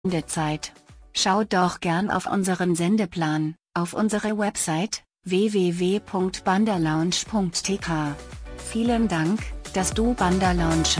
Sendezeit. Schau doch gern auf unseren Sendeplan, auf unsere Website, www.bandalounge.tk. Vielen Dank, dass du Bandalounge